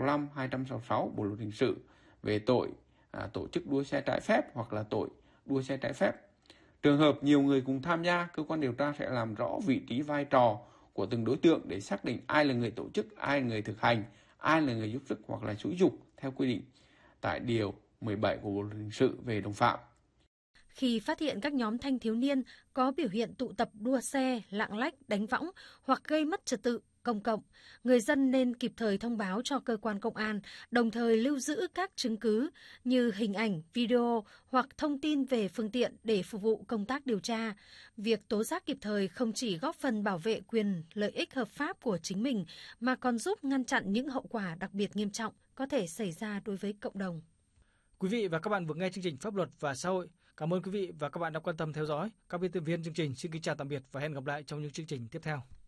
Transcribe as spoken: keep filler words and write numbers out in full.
mươi lăm, hai trăm sáu mươi sáu Bộ luật hình sự về tội à, tổ chức đua xe trái phép hoặc là tội đua xe trái phép. Trường hợp nhiều người cùng tham gia, cơ quan điều tra sẽ làm rõ vị trí vai trò của từng đối tượng để xác định ai là người tổ chức, ai là người thực hành, ai là người giúp sức hoặc là xúi giục theo quy định tại điều mười bảy của Bộ luật hình sự về đồng phạm. Khi phát hiện các nhóm thanh thiếu niên có biểu hiện tụ tập đua xe, lạng lách, đánh võng hoặc gây mất trật tự công cộng, người dân nên kịp thời thông báo cho cơ quan công an, đồng thời lưu giữ các chứng cứ như hình ảnh, video hoặc thông tin về phương tiện để phục vụ công tác điều tra. Việc tố giác kịp thời không chỉ góp phần bảo vệ quyền lợi ích hợp pháp của chính mình mà còn giúp ngăn chặn những hậu quả đặc biệt nghiêm trọng có thể xảy ra đối với cộng đồng. Quý vị và các bạn vừa nghe chương trình Pháp luật và xã hội. Cảm ơn quý vị và các bạn đã quan tâm theo dõi. Các biên tập viên chương trình xin kính chào tạm biệt và hẹn gặp lại trong những chương trình tiếp theo.